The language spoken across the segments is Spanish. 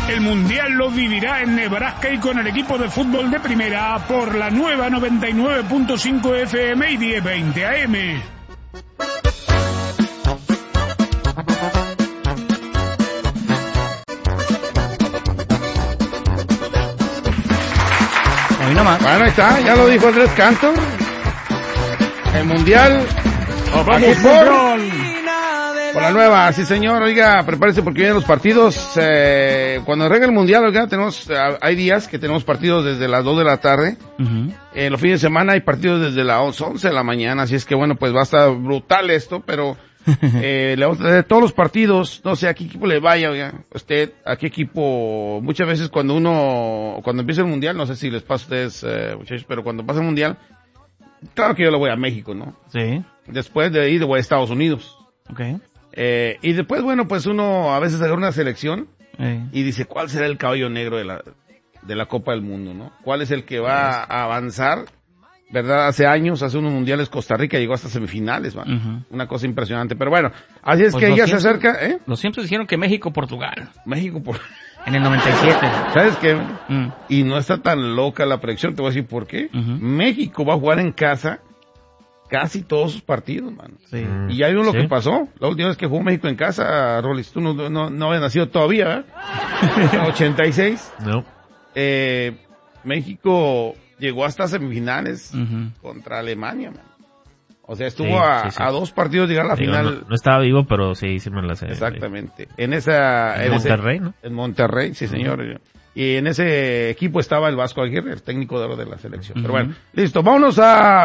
El Mundial lo vivirá en Nebraska y con el equipo de fútbol de primera por la nueva 99.5 FM y 1020 AM. Hoy nomás. Bueno, ahí está, ya lo dijo Andrés Cantor. El Mundial. ¡Vamos, Por la nueva, sí señor, oiga, prepárese porque vienen los partidos, cuando arranque el Mundial, oiga, hay días que tenemos partidos desde las 2 de la tarde, los fines de semana hay partidos desde las 11 de la mañana, así es que bueno, pues va a estar brutal esto, pero le vamos a traer todos los partidos, no sé a qué equipo le vaya, oiga, usted, a qué equipo, muchas veces cuando empieza el Mundial, no sé si les pasa a ustedes, muchachos, pero cuando pasa el Mundial, claro que yo le voy a México, ¿no? Sí. Después de ahí le voy a Estados Unidos. Okay. Y después, bueno, pues uno a veces agarra una selección y dice, ¿cuál será el caballo negro de la Copa del Mundo, no? ¿Cuál es el que va a avanzar? ¿Verdad? Hace unos mundiales, Costa Rica llegó hasta semifinales, man. Una cosa impresionante. Pero bueno, así es pues que ya se acerca, Los siempre dijeron que México-Portugal. En el 97. ¿Sabes qué? Y no está tan loca la predicción, te voy a decir por qué. México va a jugar en casa casi todos sus partidos, man. Sí. Y ya vieron lo que pasó. La última vez que jugó México en casa, Rolis, tú no habías nacido todavía, ¿verdad? 86. No. México llegó hasta semifinales contra Alemania, man. O sea, estuvo a 2 partidos de llegar a la final. No estaba vivo, pero sí me la sé. Exactamente. En Monterrey, ¿no? En Monterrey, sí, señor. Y en ese equipo estaba el Vasco Aguirre, el técnico de oro de la selección. Pero bueno, listo, vámonos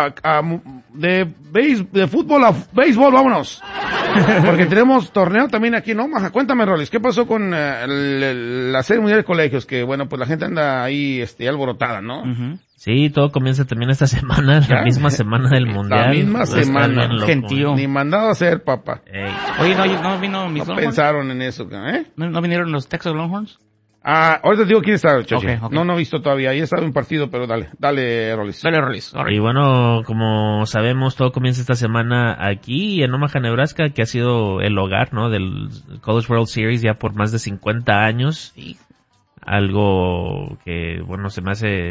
de fútbol a béisbol, vámonos. Porque tenemos torneo también aquí en Omaha. Cuéntame, Rolis, ¿qué pasó con la Serie Mundial de Colegios? Que bueno, pues la gente anda ahí alborotada, ¿no? Sí, todo comienza también esta semana, la misma semana del Mundial. La misma semana. Gentío. Ni mandado a hacer, papá. Oye, no vino mis Longhorns. Pensaron en eso, ¿eh? ¿No vinieron los Texas Longhorns? Ahorita te digo quién está, Chachi. Okay. No he visto todavía. Ahí estaba un partido, pero dale, Rolis. Dale, Rolis. Y bueno, como sabemos, todo comienza esta semana aquí en Omaha, Nebraska, que ha sido el hogar, ¿no? Del College World Series ya por más de 50 años. Sí. Algo que, bueno, se me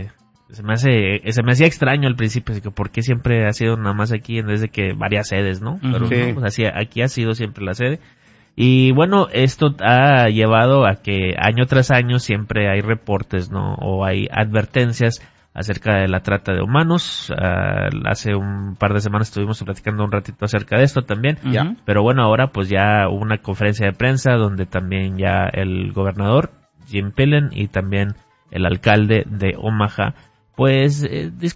hacía extraño al principio, así que ¿por qué siempre ha sido nada más aquí en vez de que varias sedes, ¿no? Pero no, pues así, aquí ha sido siempre la sede. Y bueno, esto ha llevado a que año tras año siempre hay reportes, ¿no? O hay advertencias acerca de la trata de humanos. Hace un par de semanas estuvimos platicando un ratito acerca de esto también. Pero bueno, ahora pues ya hubo una conferencia de prensa donde también ya el gobernador, Jim Pillen, y también el alcalde de Omaha, pues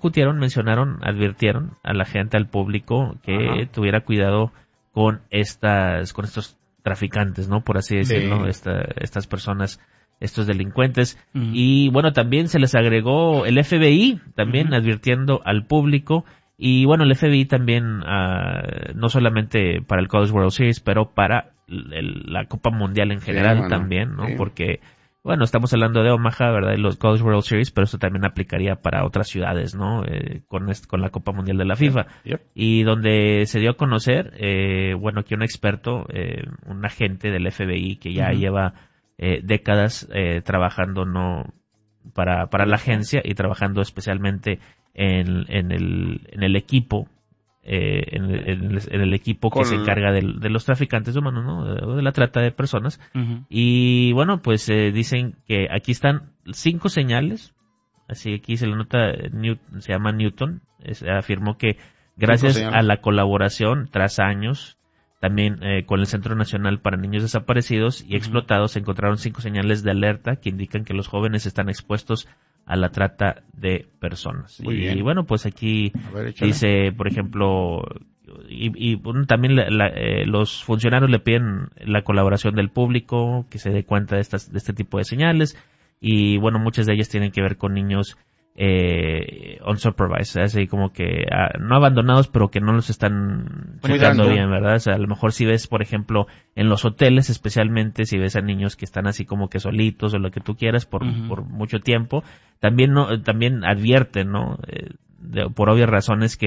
advirtieron a la gente, al público, que tuviera cuidado con estos traficantes, ¿no? Por así decirlo, estas personas, estos delincuentes. Y bueno, también se les agregó el FBI, también advirtiendo al público. Y bueno, el FBI también, no solamente para el College World Series, pero para la Copa Mundial en general también, ¿no? Porque, bueno, estamos hablando de Omaha, ¿verdad? Y los College World Series, pero esto también aplicaría para otras ciudades, ¿no? Con la Copa Mundial de la FIFA. Y donde se dio a conocer, bueno, que un experto, un agente del FBI que ya lleva décadas trabajando, ¿no? Para la agencia y trabajando especialmente en el equipo, en el equipo que se encarga de los traficantes humanos, ¿no? De la trata de personas. Y bueno, pues dicen que aquí están 5 señales. Así aquí se le nota, se llama Newton, afirmó que gracias a la colaboración tras años, también con el Centro Nacional para Niños Desaparecidos y Explotados, se encontraron 5 señales de alerta que indican que los jóvenes están expuestos a la trata de personas. Y bueno, pues aquí dice, por ejemplo, y bueno, también los funcionarios le piden la colaboración del público, que se dé cuenta de este tipo de señales. Y bueno, muchas de ellas tienen que ver con niños unsupervised, así como que no abandonados, pero que no los están cuidando bien, ¿verdad? O sea, a lo mejor si ves, por ejemplo, en los hoteles, especialmente si ves a niños que están así como que solitos o lo que tú quieras por mucho tiempo, también advierten, ¿no? Por obvias razones, que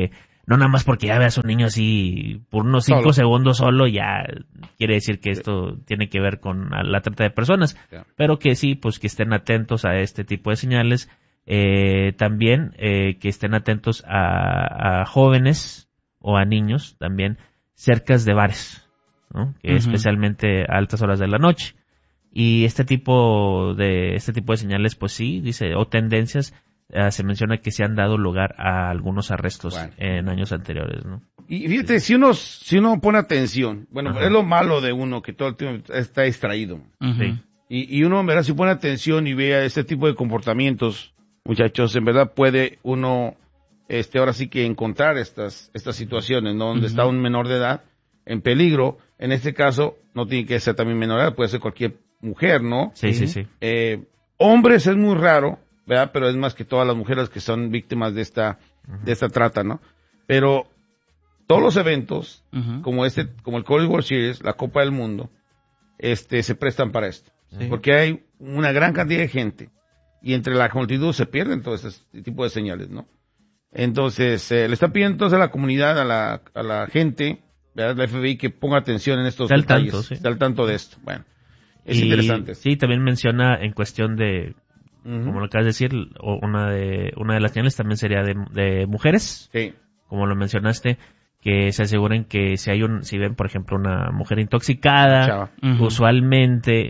no nada más porque ya veas un niño así por unos 5 segundos solo, ya quiere decir que esto tiene que ver con la trata de personas, pero que sí, pues que estén atentos a este tipo de señales, también que estén atentos a jóvenes o a niños también cerca de bares, ¿no? Que especialmente a altas horas de la noche. Y este tipo de señales, pues sí, dice, o tendencias, se menciona que se han dado lugar a algunos arrestos en años anteriores, ¿no? Y fíjate, si uno pone atención, bueno, es lo malo de uno, que todo el tiempo está distraído. Sí. Y uno, en verdad, si pone atención y ve a este tipo de comportamientos, muchachos, en verdad puede uno, ahora sí que encontrar estas situaciones, ¿no? Donde está un menor de edad en peligro. En este caso, no tiene que ser también menor de edad, puede ser cualquier mujer, ¿no? Sí. Hombres es muy raro, ¿verdad? Pero es más que todas las mujeres que son víctimas de esta trata, ¿no? Pero todos los eventos, como el College World Series, la Copa del Mundo, se prestan para esto. Sí. Porque hay una gran cantidad de gente y entre la multitud se pierden todo este tipo de señales, ¿no? Entonces, le está pidiendo entonces a la comunidad, a la gente, ¿verdad? La FBI, que ponga atención en estos detalles. Está al tanto de esto. Bueno, es interesante. Sí, también menciona en cuestión de, como lo acabas de decir, una de las señales también sería de mujeres. Sí. Como lo mencionaste, que se aseguren que si ven, por ejemplo, una mujer intoxicada, usualmente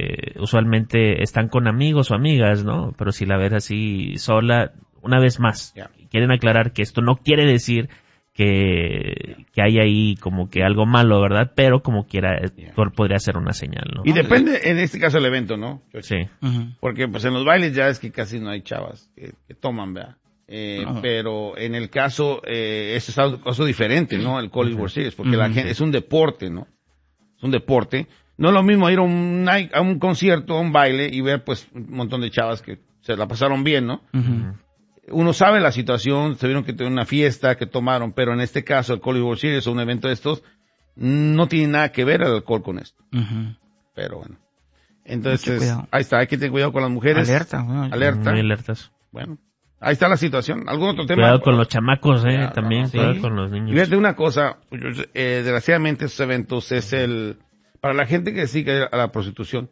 están con amigos o amigas, ¿no? Pero si la ves así sola, una vez más, quieren aclarar que esto no quiere decir que hay ahí como que algo malo, ¿verdad? Pero como quiera, podría ser una señal, ¿no? Y depende, en este caso, el evento, ¿no? Sí. Porque pues en los bailes ya es que casi no hay chavas que toman, ¿verdad? Pero en el caso, es algo diferente, ¿no? El College World Series, porque la gente, es un deporte, ¿no? Es un deporte. No es lo mismo ir a un concierto, a un baile y ver pues un montón de chavas que se la pasaron bien, ¿no? Uno sabe la situación, se vieron que tuvieron una fiesta, que tomaron, pero en este caso el College World Series o un evento de estos no tiene nada que ver el alcohol con esto. Pero bueno. Entonces, ahí está, hay que tener cuidado con las mujeres. Alerta. Muy alertas. Bueno, ahí está la situación. ¿Algún otro tema? Cuidado con los chamacos, también, cuidado con los niños. Fíjate una cosa, desgraciadamente esos eventos para la gente que sigue a la prostitución,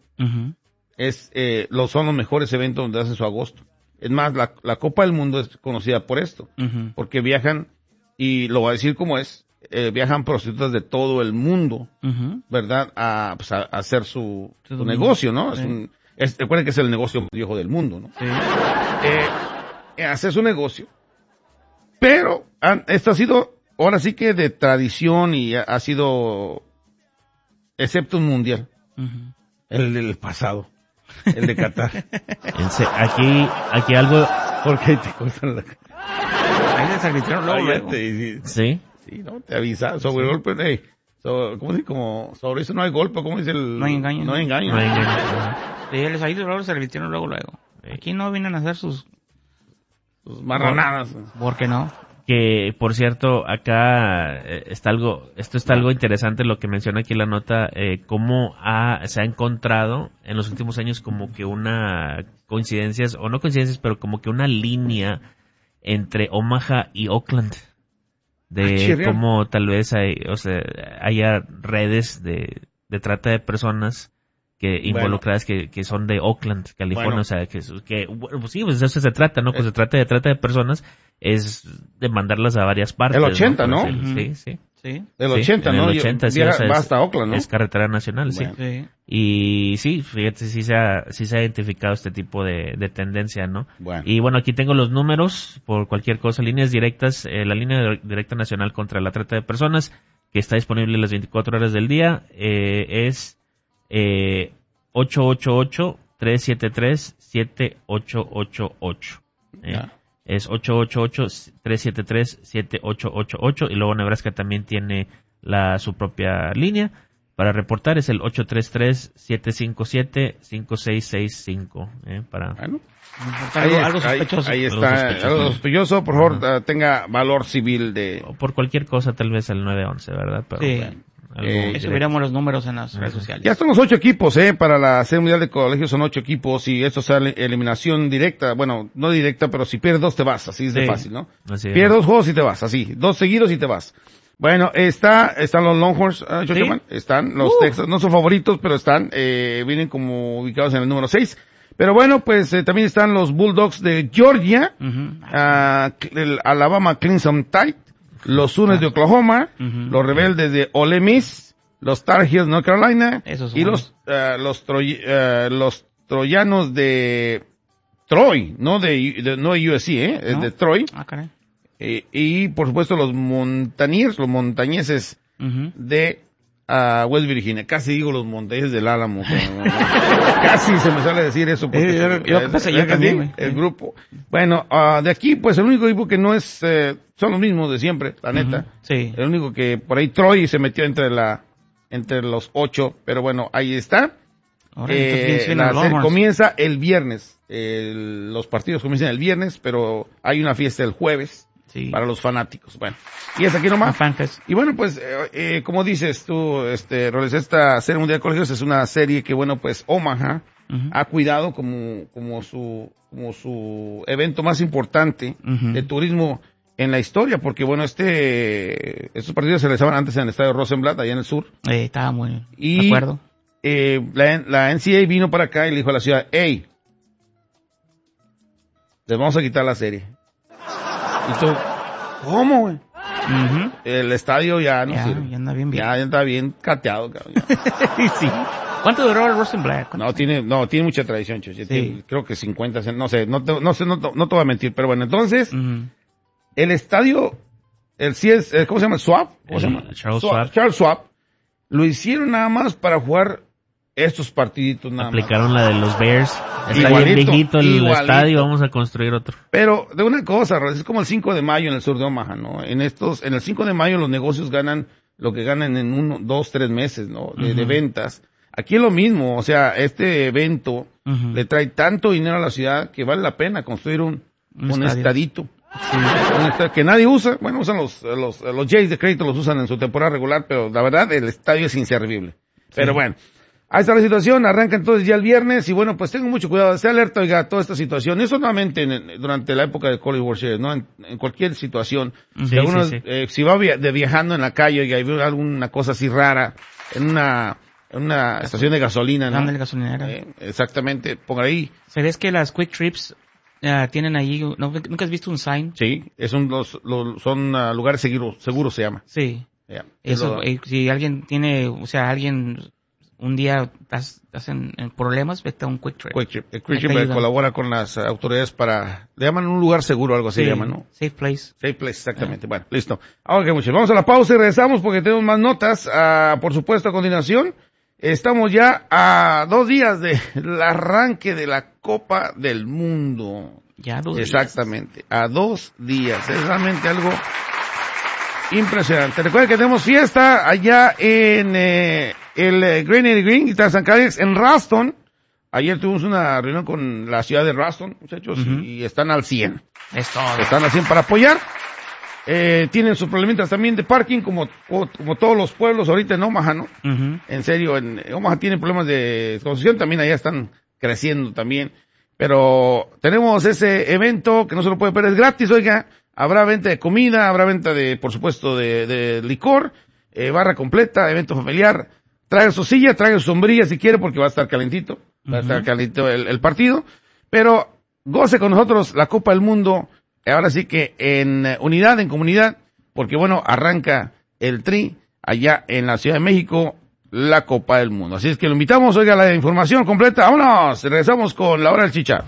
son los mejores eventos donde hacen su agosto. Es más, la Copa del Mundo es conocida por esto, porque viajan, y lo voy a decir como es, viajan prostitutas de todo el mundo, ¿verdad? A hacer su negocio, ¿no? Sí. Recuerden que es el negocio más viejo del mundo, ¿no? Sí. Hacer su negocio. Pero esto ha sido, ahora sí que de tradición y ha sido, excepto un mundial, el del pasado. El de Qatar. Aquí algo. ¿Por qué te cortan la cara? Ahí les arbitraron luego. Sí. Sí, ¿no? Te avisa. Sobre golpe, ¿cómo dice? Como, sobre eso no hay golpe, ¿cómo dice el? No hay engaño. No hay engaño. Sí, ahí les arbitraron luego. Aquí no vienen a hacer sus marranadas. ¿Por qué no? Que, por cierto, acá está algo interesante lo que menciona aquí la nota, cómo se ha encontrado en los últimos años como que una coincidencias, o no coincidencias, pero como que una línea entre Omaha y Oakland, de cómo tal vez haya redes de trata de personas que involucradas que son de Oakland, California, bueno. O sea, pues sí, pues eso se trata, ¿no? Pues se trata de personas, es de mandarlas a varias partes. El 80, ¿no? Sí. El 80, ¿no? El 80, sí, va hasta Oakland, ¿no? Es carretera nacional, bueno. Sí. Y sí, fíjate, sí se ha identificado este tipo de tendencia, ¿no? Bueno. Y bueno, aquí tengo los números, por cualquier cosa, líneas directas, la línea directa nacional contra la trata de personas, que está disponible las 24 horas del día, es 888-373-7888. Es 888-373-7888. Y luego Nebraska también tiene su propia línea. Para reportar es el 833-757-5665. Bueno. Algo sospechoso. Ahí está. Algo sospechoso. Por favor, tenga valor civil de... O por cualquier cosa, tal vez al 911, ¿verdad? Pero sí. Bueno, Subiremos los números en las redes sociales. Ya están los 8 equipos, para la Serie Mundial de Colegios son 8 equipos y esto es eliminación directa, bueno, no directa, pero si pierdes 2 te vas, así es de fácil, ¿no? Pierdes 2 juegos y te vas, así, 2 seguidos y te vas. Bueno, están los Longhorns, están los Texas, no son favoritos, pero están, vienen como ubicados en el número 6. Pero bueno, pues también están los Bulldogs de Georgia, el Alabama Crimson Tide, los Sooners de Oklahoma, los Rebeldes de Ole Miss, los Tar Heels de North Carolina, y los Troyanos de Troy, no de USC, ¿no? De Troy. Caray. Y por supuesto los montañeses de West Virginia. Casi digo los montañeses del Álamo. Casi se me sale decir eso. Porque el grupo. Bueno, de aquí, pues el único equipo que no es, son los mismos de siempre, la neta. Sí. El único que por ahí Troy se metió entre los 8, pero bueno, ahí está. La serie comienza el viernes. Los partidos comienzan el viernes, pero hay una fiesta el jueves. Sí. Para los fanáticos. Bueno, y es aquí nomás. Y bueno, pues, como dices tú, Roles, esta Serie Mundial de Colegios es una serie que, bueno, pues, Omaha ha cuidado como su evento más importante de turismo en la historia, porque, bueno, estos partidos se realizaban antes en el estadio Rosenblatt, allá en el sur. Estaba muy de acuerdo. La NCAA vino para acá y le dijo a la ciudad, hey, les vamos a quitar la serie. Y tú, ¿cómo, güey? El estadio ya no sirve. Ya anda bien. Ya está bien cateado, cabrón. Sí. ¿Cuánto duró el Rosenblatt? No, tiene mucha tradición, Chucho. Sí. Creo que 50, no sé, no te voy a mentir, pero bueno, entonces, el estadio, ¿cómo se llama? ¿Swap? ¿Cómo se llama? Charles Schwab. Lo hicieron nada más para jugar estos partiditos nada Aplicaron más. La de los Bears. Está bien viejito el estadio, vamos a construir otro. Pero de una cosa, es como el 5 de mayo en el sur de Omaha, ¿no? En el 5 de mayo los negocios ganan lo que ganan en 1, 2, 3 meses, ¿no? De ventas. Aquí es lo mismo, o sea, este evento le trae tanto dinero a la ciudad que vale la pena construir un estadito. Sí. Que nadie usa, bueno, usan los Jays de crédito, los usan en su temporada regular, pero la verdad el estadio es inservible. Pero bueno. Ahí está la situación, arranca entonces ya el viernes y bueno, pues tengo mucho cuidado, esté alerta, oiga, toda esta situación, no solamente durante la época de College World Series, ¿no? En cualquier situación, si va viajando en la calle, oiga, y ve alguna cosa así rara, en una estación de gasolina, ¿no? De gasolinera. Exactamente, ponga ahí. ¿Sabes que las Quick Trips tienen ahí, nunca has visto un sign? Sí, son lugares seguros se llama. Sí. Eso, si alguien tiene, o sea, un día estás en problemas, vete a un Quick Trip. El Quick Trip colabora con las autoridades le llaman un lugar seguro, algo así le llaman, ¿no? Safe Place. Safe Place, exactamente. Bueno, listo. Ahora que muchachos, vamos a la pausa y regresamos porque tenemos más notas. Por supuesto, a continuación, estamos ya a 2 días del arranque de la Copa del Mundo. Ya 2 días. Exactamente, a 2 días. Es realmente algo impresionante. Recuerden que tenemos fiesta allá en el Granary Green, San Carlos, en Ruston. Ayer tuvimos una reunión con la ciudad de Ruston, muchachos, y están al 100. Están al 100 para apoyar. Tienen sus problemitas también de parking, como todos los pueblos ahorita en Omaha, ¿no? En serio, en Omaha tienen problemas de construcción, también allá están creciendo también. Pero tenemos ese evento que no se lo puede perder, es gratis, oiga. Habrá venta de comida, habrá venta por supuesto, de licor, barra completa, evento familiar. Traiga su silla, traiga su sombrilla si quiere, porque va a estar calentito. Va a estar calentito el partido. Pero goce con nosotros la Copa del Mundo, ahora sí que en unidad, en comunidad, porque bueno, arranca el Tri allá en la Ciudad de México, la Copa del Mundo. Así es que lo invitamos, oiga la información completa. ¡Vámonos! Regresamos con la hora del chichar.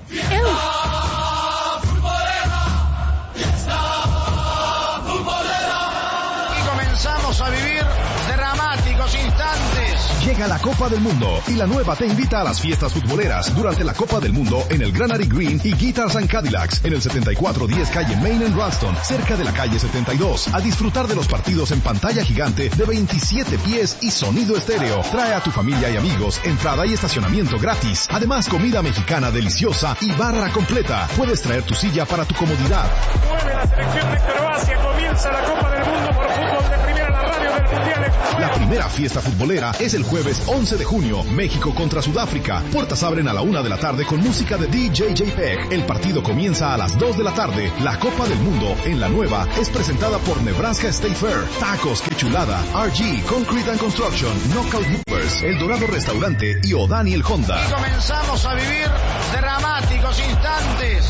A vivir dramáticos instantes. Llega la Copa del Mundo y La Nueva te invita a las fiestas futboleras durante la Copa del Mundo en el Granary Green y Guitars and Cadillacs en el 7410 calle Main en Ralston, cerca de la calle 72, a disfrutar de los partidos en pantalla gigante de 27 pies y sonido estéreo. Trae a tu familia y amigos, entrada y estacionamiento gratis. Además, comida mexicana deliciosa y barra completa. Puedes traer tu silla para tu comodidad. Mueve la selección de Croacia, comienza la Copa del Mundo por fútbol de primera, la radio del Mundial. La primera fiesta futbolera es el jueves 11 de junio, México contra Sudáfrica. Puertas abren a la 1 de la tarde con música de DJ JPEG. El partido comienza a las 2 de la tarde. La Copa del Mundo en La Nueva es presentada por Nebraska State Fair, Tacos Que Chulada, RG, Concrete and Construction, Knockout Movers, El Dorado Restaurante y O'Daniel Honda. Y comenzamos a vivir dramáticos instantes.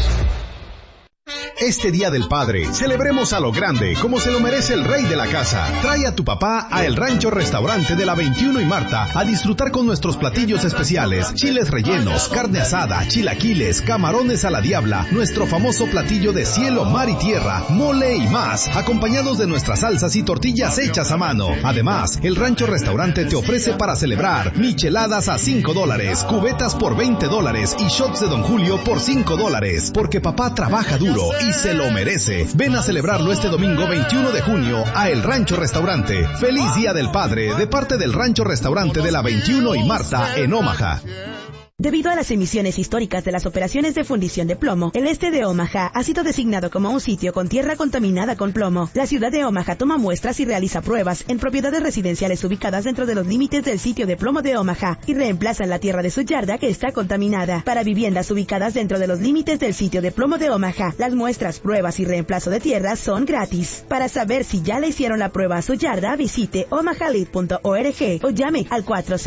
Este Día del Padre, celebremos a lo grande, como se lo merece el rey de la casa. Trae a tu papá a El Rancho Restaurante de la 21 y Marta a disfrutar con nuestros platillos especiales, chiles rellenos, carne asada, chilaquiles, camarones a la diabla, nuestro famoso platillo de cielo, mar y tierra, mole y más, acompañados de nuestras salsas y tortillas hechas a mano. Además, El Rancho Restaurante te ofrece para celebrar micheladas a $5, cubetas por $20 y shots de Don Julio por $5, porque papá trabaja duro y se lo merece. Ven a celebrarlo este domingo 21 de junio a El Rancho Restaurante. Feliz Día del Padre de parte del Rancho Restaurante de la 21 y Marta en Omaha. Debido a las emisiones históricas de las operaciones de fundición de plomo, el este de Omaha ha sido designado como un sitio con tierra contaminada con plomo. La ciudad de Omaha toma muestras y realiza pruebas en propiedades residenciales ubicadas dentro de los límites del sitio de plomo de Omaha y reemplazan la tierra de su yarda que está contaminada. Para viviendas ubicadas dentro de los límites del sitio de plomo de Omaha, las muestras, pruebas y reemplazo de tierra son gratis. Para saber si ya le hicieron la prueba a su yarda, visite omahalid.org o llame al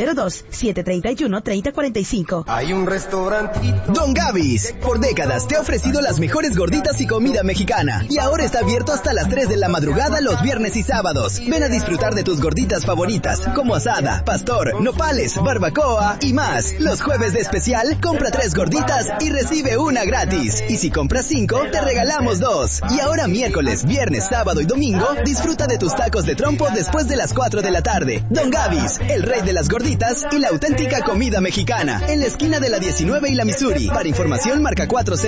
402-731-3045. Hay un restaurantito. Don Gavis, por décadas te ha ofrecido las mejores gorditas y comida mexicana. Y ahora está abierto hasta las 3 de la madrugada los viernes y sábados. Ven a disfrutar de tus gorditas favoritas, como asada, pastor, nopales, barbacoa y más. Los jueves de especial, compra 3 gorditas y recibe una gratis. Y si compras 5, te regalamos 2. Y ahora miércoles, viernes, sábado y domingo, disfruta de tus tacos de trompo después de las 4 de la tarde. Don Gavis, el rey de las gorditas y la auténtica comida mexicana. En la esquina de la 19 y la Missouri. Para información marca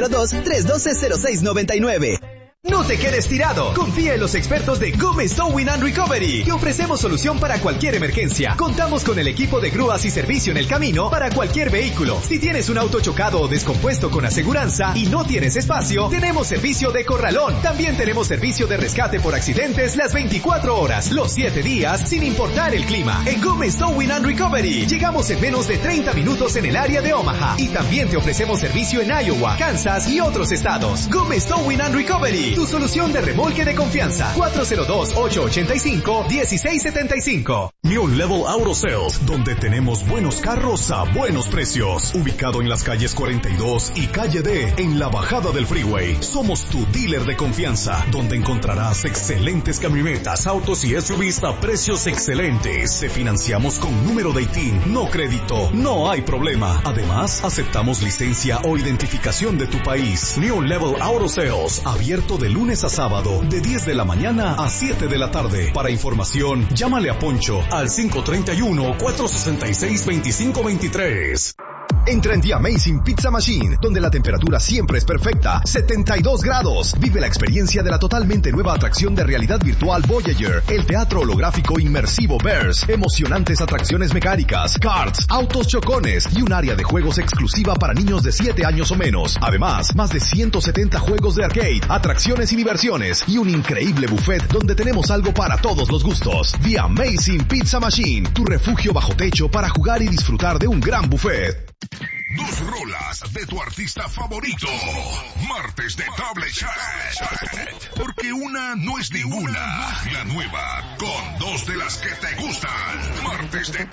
402-312-0699. No te quedes tirado. Confía en los expertos de Gómez Towing and Recovery, que ofrecemos solución para cualquier emergencia. Contamos con el equipo de grúas y servicio en el camino para cualquier vehículo. Si tienes un auto chocado o descompuesto con aseguranza y no tienes espacio, tenemos servicio de corralón. También tenemos servicio de rescate por accidentes las 24 horas, los 7 días, sin importar el clima. En Gómez Towing and Recovery llegamos en menos de 30 minutos en el área de Omaha. Y también te ofrecemos servicio en Iowa, Kansas y otros estados. Gómez Towing and Recovery, tu solución de remolque de confianza. 402-885-1675. New Level Auto Sales, donde tenemos buenos carros a buenos precios. Ubicado en las calles 42 y calle D, en la bajada del freeway. Somos tu dealer de confianza, donde encontrarás excelentes camionetas, autos y SUVs a precios excelentes. Te financiamos con número de ITIN, no crédito, no hay problema. Además, aceptamos licencia o identificación de tu país. New Level Auto Sales, abierto de lunes a sábado, de 10 de la mañana a 7 de la tarde. Para información, llámale a Poncho al 531-466-2523. Entra en The Amazing Pizza Machine, donde la temperatura siempre es perfecta, 72 grados. Vive la experiencia de la totalmente nueva atracción de realidad virtual Voyager, el teatro holográfico inmersivo Bears, emocionantes atracciones mecánicas, karts, autos chocones y un área de juegos exclusiva para niños de 7 años o menos. Además, más de 170 juegos de arcade, atracciones y diversiones y un increíble buffet donde tenemos algo para todos los gustos. The Amazing Pizza Machine, tu refugio bajo techo para jugar y disfrutar de un gran buffet. 2 rolas de tu artista favorito. Martes de Double Chat. Porque una no es ninguna. La nueva con 2 de las que te gustan. Martes de